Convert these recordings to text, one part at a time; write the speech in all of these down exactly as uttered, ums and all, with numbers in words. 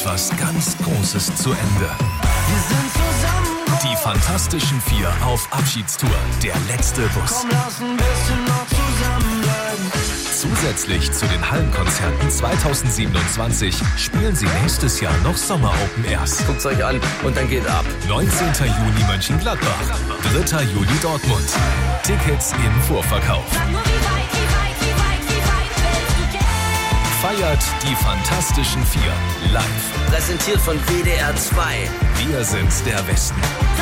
etwas ganz Großes zu Ende. Wir sind zusammen. Die Fantastischen Vier auf Abschiedstour. Der letzte Bus. Komm, lass ein bisschen noch zusammenbleiben. Zusätzlich zu den Hallenkonzerten zweitausendsiebenundzwanzig spielen sie nächstes Jahr noch Sommer-Open Airs. Guckt's euch an und dann geht ab. neunzehnten Juni Mönchengladbach, dritten Juli Dortmund. Tickets im Vorverkauf. Feiert die Fantastischen Vier live. Präsentiert von W D R zwei. Wir sind der Westen.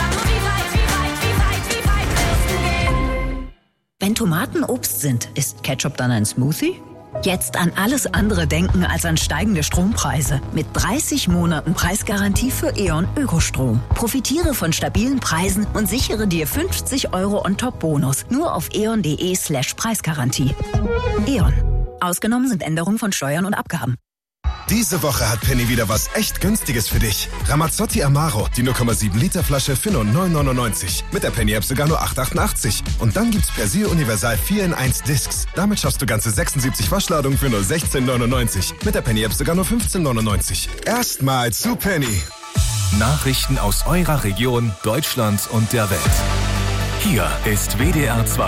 Wenn Tomaten Obst sind, ist Ketchup dann ein Smoothie? Jetzt an alles andere denken als an steigende Strompreise. Mit dreißig Monaten Preisgarantie für E.ON Ökostrom. Profitiere von stabilen Preisen und sichere dir fünfzig Euro On-Top-Bonus. Nur auf eon.de slash Preisgarantie. E.ON. Ausgenommen sind Änderungen von Steuern und Abgaben. Diese Woche hat Penny wieder was echt Günstiges für dich. Ramazzotti Amaro, die null Komma sieben Liter Flasche für nur neun neunundneunzig. Mit der Penny-App sogar nur acht achtundachtzig. Und dann gibt's Persil Universal vier in eins Discs. Damit schaffst du ganze sechsundsiebzig Waschladungen für nur sechzehn neunundneunzig. Mit der Penny-App sogar nur fünfzehn neunundneunzig. Erstmal zu Penny. Nachrichten aus eurer Region, Deutschland und der Welt. Hier ist W D R zwei.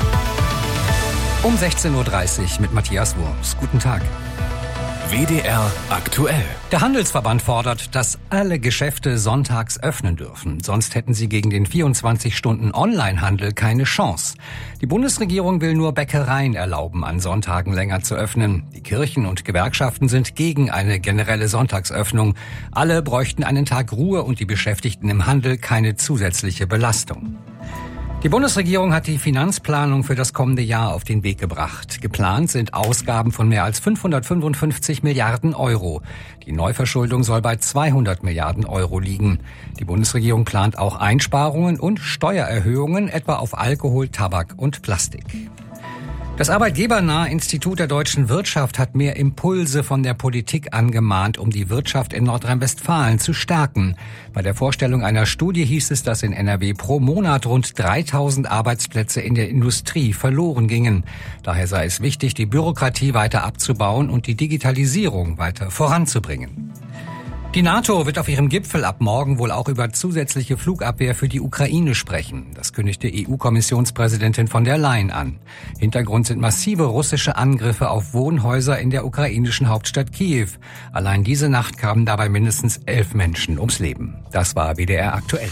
Um sechzehn Uhr dreißig mit Matthias Wurms. Guten Tag. W D R aktuell. Der Handelsverband fordert, dass alle Geschäfte sonntags öffnen dürfen. Sonst hätten sie gegen den vierundzwanzig Stunden Onlinehandel keine Chance. Die Bundesregierung will nur Bäckereien erlauben, an Sonntagen länger zu öffnen. Die Kirchen und Gewerkschaften sind gegen eine generelle Sonntagsöffnung. Alle bräuchten einen Tag Ruhe und die Beschäftigten im Handel keine zusätzliche Belastung. Die Bundesregierung hat die Finanzplanung für das kommende Jahr auf den Weg gebracht. Geplant sind Ausgaben von mehr als fünfhundertfünfundfünfzig Milliarden Euro. Die Neuverschuldung soll bei zweihundert Milliarden Euro liegen. Die Bundesregierung plant auch Einsparungen und Steuererhöhungen, etwa auf Alkohol, Tabak und Plastik. Das Arbeitgebernahe Institut der deutschen Wirtschaft hat mehr Impulse von der Politik angemahnt, um die Wirtschaft in Nordrhein-Westfalen zu stärken. Bei der Vorstellung einer Studie hieß es, dass in N R W pro Monat rund dreitausend Arbeitsplätze in der Industrie verloren gingen. Daher sei es wichtig, die Bürokratie weiter abzubauen und die Digitalisierung weiter voranzubringen. Die NATO wird auf ihrem Gipfel ab morgen wohl auch über zusätzliche Flugabwehr für die Ukraine sprechen. Das kündigte E U-Kommissionspräsidentin von der Leyen an. Hintergrund sind massive russische Angriffe auf Wohnhäuser in der ukrainischen Hauptstadt Kiew. Allein diese Nacht kamen dabei mindestens elf Menschen ums Leben. Das war W D R aktuell.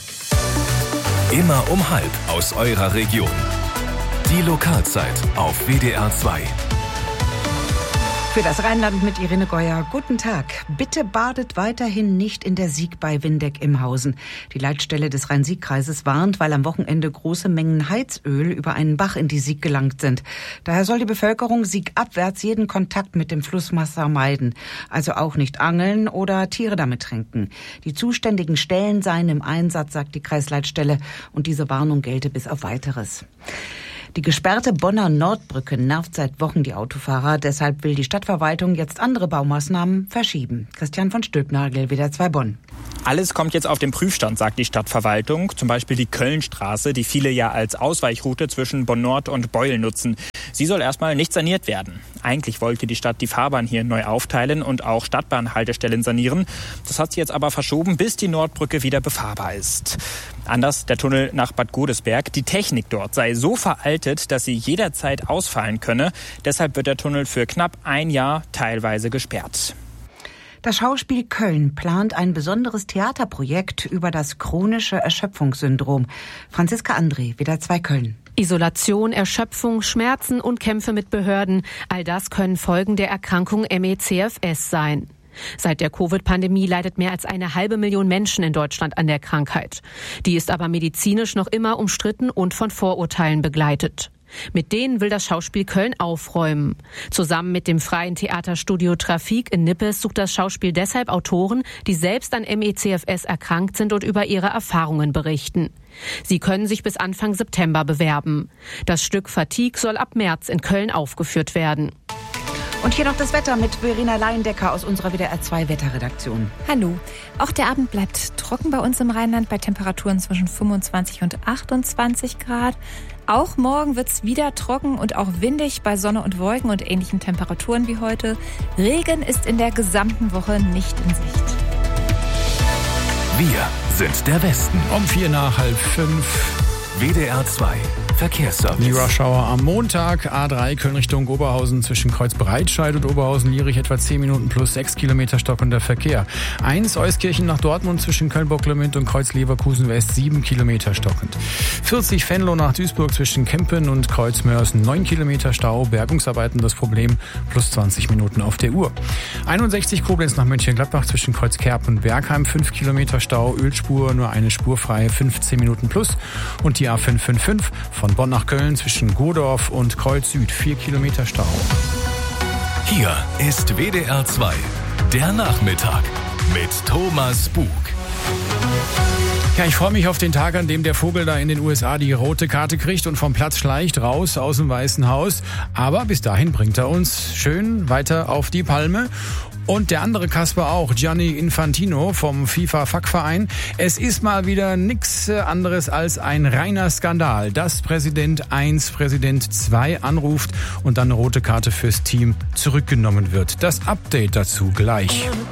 Immer um halb aus eurer Region. Die Lokalzeit auf W D R zwei. Für das Rheinland mit Irene Geuer. Guten Tag. Bitte badet weiterhin nicht in der Sieg bei Windeck-Imhausen. Die Leitstelle des Rhein-Sieg-Kreises warnt, weil am Wochenende große Mengen Heizöl über einen Bach in die Sieg gelangt sind. Daher soll die Bevölkerung siegabwärts jeden Kontakt mit dem Flusswasser meiden. Also auch nicht angeln oder Tiere damit tränken. Die zuständigen Stellen seien im Einsatz, sagt die Kreisleitstelle. Und diese Warnung gelte bis auf Weiteres. Die gesperrte Bonner Nordbrücke nervt seit Wochen die Autofahrer. Deshalb will die Stadtverwaltung jetzt andere Baumaßnahmen verschieben. Christian von Stülpnagel, W D R zwei Bonn. Alles kommt jetzt auf den Prüfstand, sagt die Stadtverwaltung. Zum Beispiel die Kölnstraße, die viele ja als Ausweichroute zwischen Bonn-Nord und Beul nutzen. Sie soll erstmal nicht saniert werden. Eigentlich wollte die Stadt die Fahrbahn hier neu aufteilen und auch Stadtbahnhaltestellen sanieren. Das hat sie jetzt aber verschoben, bis die Nordbrücke wieder befahrbar ist. Anders der Tunnel nach Bad Godesberg. Die Technik dort sei so veraltet, dass sie jederzeit ausfallen könne. Deshalb wird der Tunnel für knapp ein Jahr teilweise gesperrt. Das Schauspiel Köln plant ein besonderes Theaterprojekt über das chronische Erschöpfungssyndrom. Franziska André, W D R zwei Köln. Isolation, Erschöpfung, Schmerzen und Kämpfe mit Behörden. All das können Folgen der Erkrankung M E C F S sein. Seit der Covid-Pandemie leidet mehr als eine halbe Million Menschen in Deutschland an der Krankheit. Die ist aber medizinisch noch immer umstritten und von Vorurteilen begleitet. Mit denen will das Schauspiel Köln aufräumen. Zusammen mit dem freien Theaterstudio Trafik in Nippes sucht das Schauspiel deshalb Autoren, die selbst an M E C F S erkrankt sind und über ihre Erfahrungen berichten. Sie können sich bis Anfang September bewerben. Das Stück Fatigue soll ab März in Köln aufgeführt werden. Und hier noch das Wetter mit Verena Leindecker aus unserer W D R zwei Wetterredaktion. Hallo. Auch der Abend bleibt trocken bei uns im Rheinland bei Temperaturen zwischen fünfundzwanzig und achtundzwanzig Grad. Auch morgen wird es wieder trocken und auch windig bei Sonne und Wolken und ähnlichen Temperaturen wie heute. Regen ist in der gesamten Woche nicht in Sicht. Wir sind der Westen. Um vier nach halb fünf. W D R zwei Verkehrsservice. Die Rush-Hour am Montag, A drei Köln Richtung Oberhausen zwischen Kreuzbreitscheid und Oberhausen-Lierich etwa zehn Minuten plus sechs Kilometer stockender Verkehr. eins Euskirchen nach Dortmund zwischen Köln-Bocklemünd und Kreuz-Leverkusen-West sieben Kilometer stockend. vierzig Venlo nach Duisburg zwischen Kempen und Kreuzmörsen neun Kilometer Stau. Bergungsarbeiten das Problem, plus zwanzig Minuten auf der Uhr. einundsechzig Koblenz nach Mönchengladbach zwischen Kreuzkerpen und Bergheim fünf Kilometer Stau. Ölspur nur eine Spur frei, fünfzehn Minuten plus. Und die A fünf fünf fünf von Bonn nach Köln zwischen Godorf und Kreuz Süd vier Kilometer Stau. Hier ist W D R zwei, der Nachmittag mit Thomas Bug. Ja, ich freue mich auf den Tag, an dem der Vogel da in den U S A die rote Karte kriegt und vom Platz schleicht, raus aus dem Weißen Haus. Aber bis dahin bringt er uns schön weiter auf die Palme. Und der andere Kasper auch, Gianni Infantino vom FIFA-Fuck-Verein. Es ist mal wieder nichts anderes als ein reiner Skandal, dass Präsident eins, Präsident zwei anruft und dann eine rote Karte fürs Team zurückgenommen wird. Das Update dazu gleich.